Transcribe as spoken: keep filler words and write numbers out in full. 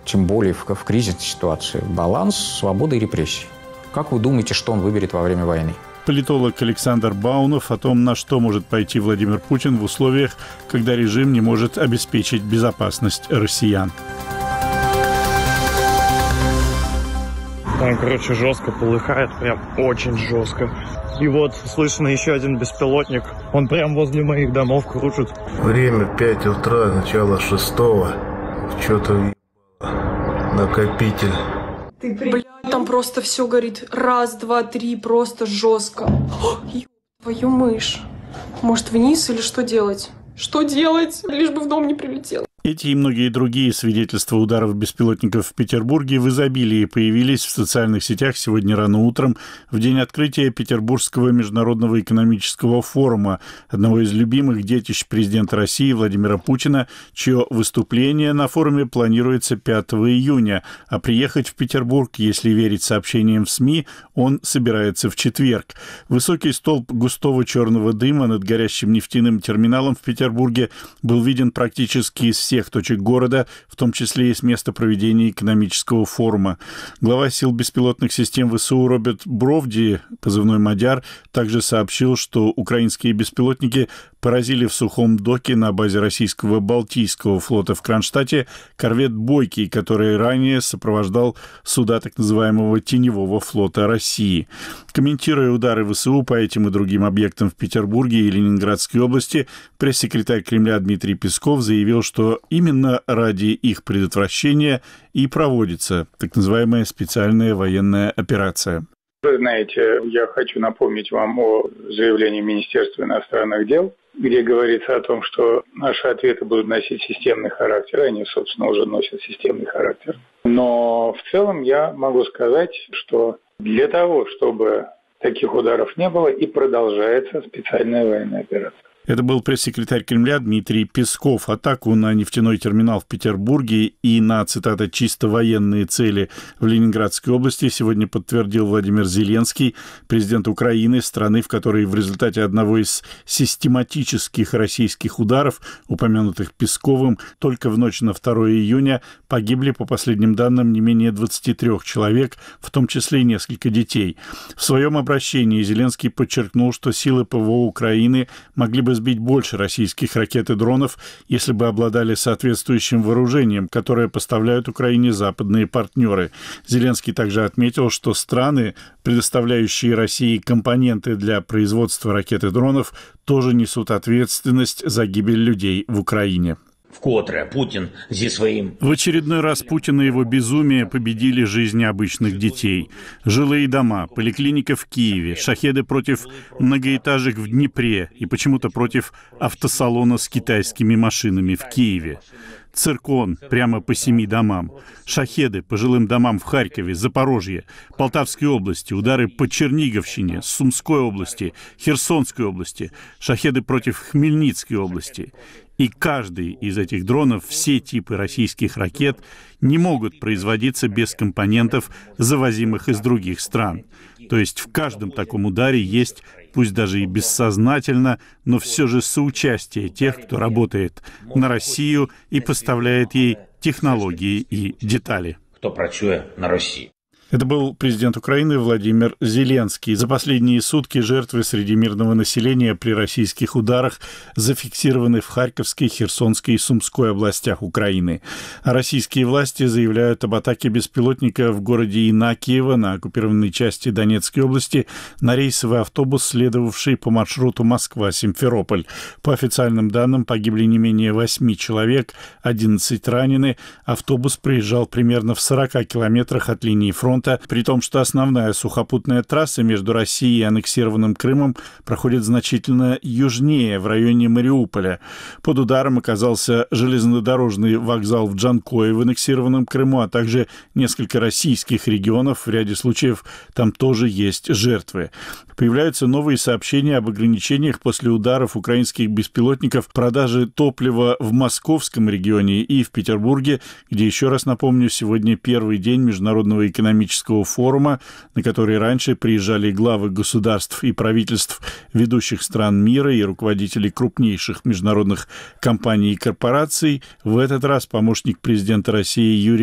тем более в, в кризисной ситуации, баланс свободы и репрессий. Как вы думаете, что он выберет во время войны? Политолог Александр Баунов о том, на что может пойти Владимир Путин в условиях, когда режим не может обеспечить безопасность россиян. Там, короче, жестко полыхает, прям очень жестко. И вот слышно еще один беспилотник. Он прям возле моих домов кружит. Время пять утра, начало шестого. Что-то накопитель. Ты при... Блядь, там просто все горит. Раз, два, три, просто жестко. О, ё... твою мышь. Может, вниз или что делать? Что делать? Лишь бы в дом не прилетел. Эти и многие другие свидетельства ударов беспилотников в Петербурге в изобилии появились в социальных сетях сегодня рано утром, в день открытия Петербургского международного экономического форума, одного из любимых детищ президента России Владимира Путина, чье выступление на форуме планируется пятого июня, а приехать в Петербург, если верить сообщениям в СМИ, он собирается в четверг. Высокий столб густого черного дыма над горящим нефтяным терминалом в Петербурге был виден практически из всех всех точек города, в том числе и с места проведения экономического форума. Глава сил беспилотных систем ВСУ Роберт Бровди, позывной «Мадяр», также сообщил, что украинские беспилотники поразили в сухом доке на базе российского Балтийского флота в Кронштадте корвет «Бойкий», который ранее сопровождал суда так называемого Теневого флота России. Комментируя удары ВСУ по этим и другим объектам в Петербурге и Ленинградской области, пресс-секретарь Кремля Дмитрий Песков заявил, что именно ради их предотвращения и проводится так называемая специальная военная операция. Вы знаете, я хочу напомнить вам о заявлении Министерства иностранных дел, где говорится о том, что наши ответы будут носить системный характер. Они, собственно, уже носят системный характер. Но в целом я могу сказать, что для того, чтобы таких ударов не было, и продолжается специальная военная операция. Это был пресс-секретарь Кремля Дмитрий Песков. Атаку на нефтяной терминал в Петербурге и на, цитата, «чисто военные цели» в Ленинградской области сегодня подтвердил Владимир Зеленский, президент Украины, страны, в которой в результате одного из систематических российских ударов, упомянутых Песковым, только в ночь на второе июня погибли, по последним данным, не менее двадцати трёх человек, в том числе и несколько детей. В своем обращении Зеленский подчеркнул, что силы ПВО Украины могли бы сбить больше российских ракет и дронов, если бы обладали соответствующим вооружением, которое поставляют Украине западные партнеры. Зеленский также отметил, что страны, предоставляющие России компоненты для производства ракет и дронов, тоже несут ответственность за гибель людей в Украине. Вкотре Путин зі своим... В очередной раз Путин и его безумие победили жизни обычных детей. Жилые дома, поликлиника в Киеве, шахеды против многоэтажек в Днепре и почему-то против автосалона с китайскими машинами в Киеве. Циркон прямо по семи домам. Шахеды по жилым домам в Харькове, Запорожье, Полтавской области, удары по Черниговщине, Сумской области, Херсонской области, шахеды против Хмельницкой области. И каждый из этих дронов, все типы российских ракет, не могут производиться без компонентов, завозимых из других стран. То есть в каждом таком ударе есть, пусть даже и бессознательно, но все же соучастие тех, кто работает на Россию и поставляет ей технологии и детали. Кто працює на России. Это был президент Украины Владимир Зеленский. За последние сутки жертвы среди мирного населения при российских ударах зафиксированы в Харьковской, Херсонской и Сумской областях Украины. А российские власти заявляют об атаке беспилотника в городе Инакиево на оккупированной части Донецкой области на рейсовый автобус, следовавший по маршруту Москва-Симферополь. По официальным данным, погибли не менее восьми человек, одиннадцать ранены. Автобус проезжал примерно в сорока километрах от линии фронта, при том, что основная сухопутная трасса между Россией и аннексированным Крымом проходит значительно южнее, в районе Мариуполя. Под ударом оказался железнодорожный вокзал в Джанкое в аннексированном Крыму, а также несколько российских регионов. В ряде случаев там тоже есть жертвы. Появляются новые сообщения об ограничениях после ударов украинских беспилотников продажи топлива в московском регионе и в Петербурге, где, еще раз напомню, сегодня первый день Международного экономического форума, на который раньше приезжали главы государств и правительств ведущих стран мира и руководители крупнейших международных компаний и корпораций. В этот раз помощник президента России Юрий